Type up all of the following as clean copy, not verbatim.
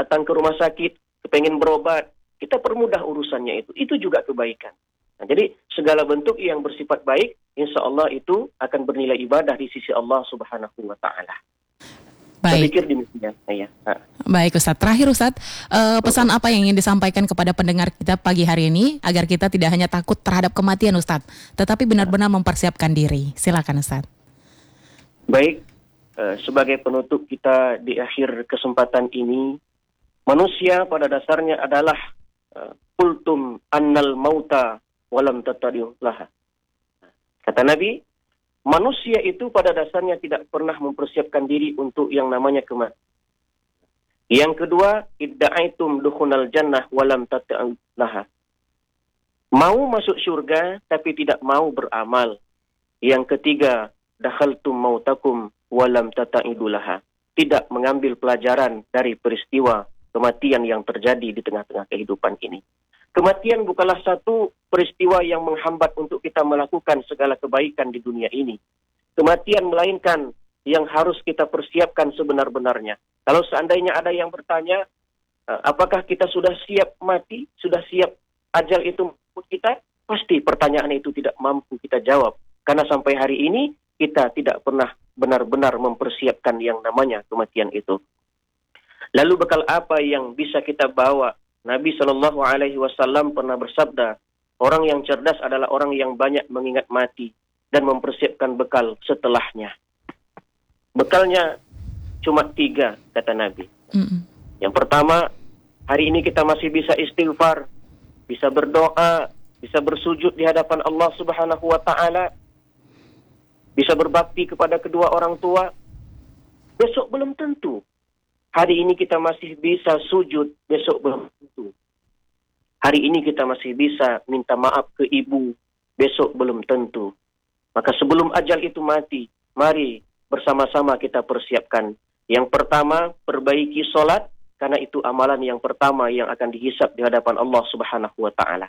datang ke rumah sakit, kepengen berobat, kita permudah urusannya itu. Itu juga kebaikan. Nah, jadi segala bentuk yang bersifat baik, insya Allah itu akan bernilai ibadah di sisi Allah Subhanahu wa Ta'ala. Saya Baik. pikir demikian. Ya. Baik Ustadz, terakhir Ustadz, pesan apa yang ingin disampaikan kepada pendengar kita pagi hari ini agar kita tidak hanya takut terhadap kematian Ustadz, tetapi benar-benar mempersiapkan diri. Silakan Ustadz. Baik, sebagai penutup kita di akhir kesempatan ini, manusia pada dasarnya adalah qultum annal mauta walam tatadiu laha. Kata Nabi, manusia itu pada dasarnya tidak pernah mempersiapkan diri untuk yang namanya kematian. Yang kedua, idda'aitum dukhunal jannah walam tata'u laha. Mau masuk surga tapi tidak mau beramal. Yang ketiga, dakhaltum mautakum walam tata'idu laha. Tidak mengambil pelajaran dari peristiwa kematian yang terjadi di tengah-tengah kehidupan ini. Kematian bukanlah satu peristiwa yang menghambat untuk kita melakukan segala kebaikan di dunia ini. Kematian melainkan yang harus kita persiapkan sebenar-benarnya. Kalau seandainya ada yang bertanya, apakah kita sudah siap mati, sudah siap ajal itu menjemput kita? Pasti pertanyaan itu tidak mampu kita jawab. Karena sampai hari ini kita tidak pernah benar-benar mempersiapkan yang namanya kematian itu. Lalu bekal apa yang bisa kita bawa? Nabi SAW pernah bersabda, orang yang cerdas adalah orang yang banyak mengingat mati dan mempersiapkan bekal setelahnya. Bekalnya cuma 3, kata Nabi. Yang pertama, hari ini kita masih bisa istighfar, bisa berdoa, bisa bersujud di hadapan Allah Subhanahu wa Ta'ala, bisa berbakti kepada kedua orang tua. Besok belum tentu. Hari ini kita masih bisa sujud, besok belum tentu. Hari ini kita masih bisa minta maaf ke ibu, besok belum tentu. Maka sebelum ajal itu mati, mari bersama-sama kita persiapkan. Yang pertama, perbaiki sholat, karena itu amalan yang pertama yang akan dihisab di hadapan Allah Subhanahu wa Ta'ala.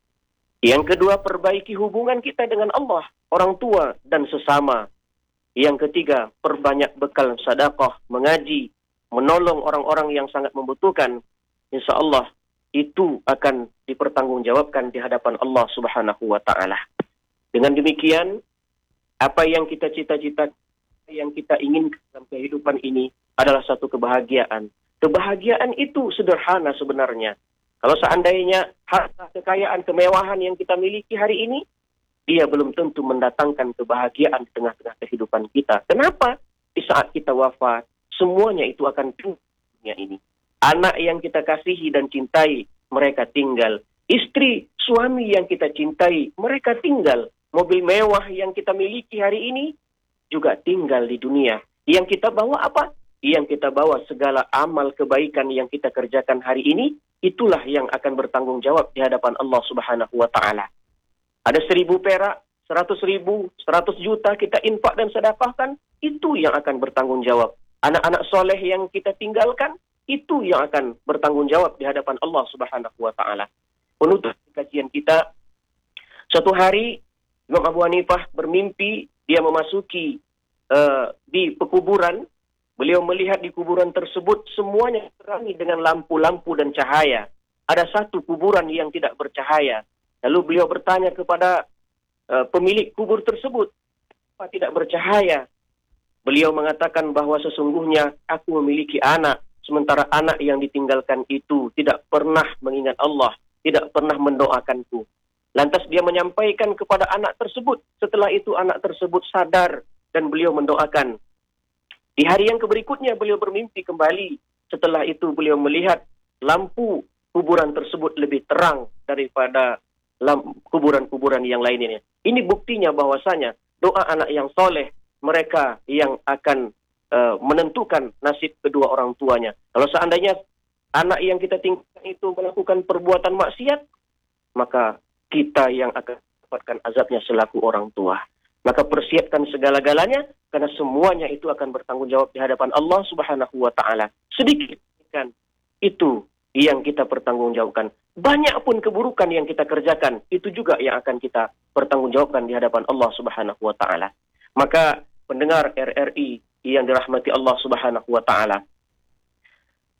Yang kedua, perbaiki hubungan kita dengan Allah, orang tua, dan sesama. Yang ketiga, perbanyak bekal sedekah, mengaji, menolong orang-orang yang sangat membutuhkan. Insya Allah, itu akan dipertanggungjawabkan di hadapan Allah Subhanahu wa Ta'ala. Dengan demikian, apa yang kita cita-cita, yang kita inginkan dalam kehidupan ini adalah satu kebahagiaan. Kebahagiaan itu sederhana sebenarnya. Kalau seandainya harta, kekayaan, kemewahan yang kita miliki hari ini, dia belum tentu mendatangkan kebahagiaan di tengah-tengah kehidupan kita. Kenapa? Di saat kita wafat, semuanya itu akan tinggal di dunia ini. Anak yang kita kasihi dan cintai, mereka tinggal. Istri, suami yang kita cintai, mereka tinggal. Mobil mewah yang kita miliki hari ini, juga tinggal di dunia. Yang kita bawa apa? Yang kita bawa segala amal kebaikan yang kita kerjakan hari ini, itulah yang akan bertanggung jawab di hadapan Allah Subhanahu wa Ta'ala. Ada 1.000 perak, 100.000, 100 juta kita infak dan sedekahkan, itu yang akan bertanggung jawab. Anak-anak soleh yang kita tinggalkan, itu yang akan bertanggung jawab di hadapan Allah Subhanahu wa Ta'ala. Penutup kajian kita, suatu hari Imam Abu Hanifah bermimpi, dia memasuki di pekuburan. Beliau melihat di kuburan tersebut semuanya terangi dengan lampu-lampu dan cahaya. Ada satu kuburan yang tidak bercahaya. Lalu beliau bertanya kepada pemilik kubur tersebut, "Apa tidak bercahaya?" Beliau mengatakan bahwa sesungguhnya aku memiliki anak, sementara anak yang ditinggalkan itu tidak pernah mengingat Allah, tidak pernah mendoakanku. Lantas dia menyampaikan kepada anak tersebut. Setelah itu anak tersebut sadar dan beliau mendoakan. Di hari yang berikutnya beliau bermimpi kembali. Setelah itu beliau melihat lampu kuburan tersebut lebih terang daripada kuburan-kuburan yang lainnya. Ini buktinya bahwasanya doa anak yang soleh, mereka yang akan menentukan nasib kedua orang tuanya. Kalau seandainya anak yang kita tinggalkan itu melakukan perbuatan maksiat, maka kita yang akan mendapatkan azabnya selaku orang tua. Maka persiapkan segala-galanya, karena semuanya itu akan bertanggung jawab di hadapan Allah Subhanahu wa Ta'ala. Sedikit kan itu yang kita pertanggungjawabkan. Banyak pun keburukan yang kita kerjakan, itu juga yang akan kita pertanggungjawabkan di hadapan Allah Subhanahu wa Ta'ala. Maka pendengar RRI yang dirahmati Allah Subhanahu wa Ta'ala,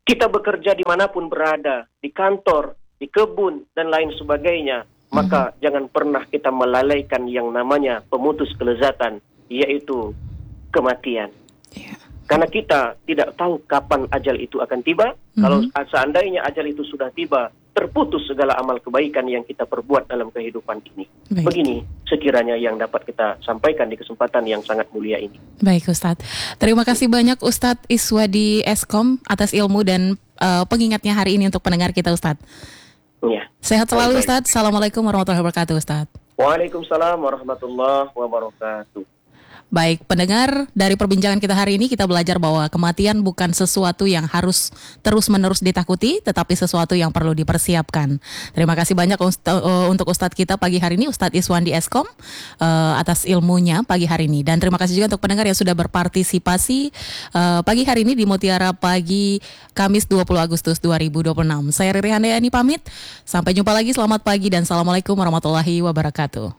kita bekerja dimanapun berada, di kantor, di kebun, dan lain sebagainya, maka jangan pernah kita melalaikan yang namanya pemutus kelezatan, yaitu kematian. Yeah. Karena kita tidak tahu kapan ajal itu akan tiba. Kalau seandainya ajal itu sudah tiba, terputus segala amal kebaikan yang kita perbuat dalam kehidupan ini. Baik. Begini sekiranya yang dapat kita sampaikan di kesempatan yang sangat mulia ini. Baik Ustadz, terima kasih banyak Ustadz Iswadi Eskom atas ilmu dan pengingatnya hari ini untuk pendengar kita Ustadz. Ya. Sehat selalu Ustadz. Assalamualaikum warahmatullahi wabarakatuh Ustadz. Waalaikumsalam warahmatullahi wabarakatuh. Baik, pendengar, dari perbincangan kita hari ini kita belajar bahwa kematian bukan sesuatu yang harus terus-menerus ditakuti, tetapi sesuatu yang perlu dipersiapkan. Terima kasih banyak untuk Ustadz kita pagi hari ini, Ustadz Iswadi Eskom, atas ilmunya pagi hari ini. Dan terima kasih juga untuk pendengar yang sudah berpartisipasi pagi hari ini di Mutiara Pagi Kamis 20 Agustus 2026. Saya Riri Handayani pamit, sampai jumpa lagi, selamat pagi dan Assalamualaikum warahmatullahi wabarakatuh.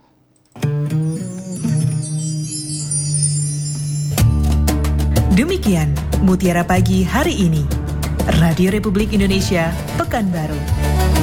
Demikian Mutiara Pagi hari ini. Radio Republik Indonesia, Pekanbaru.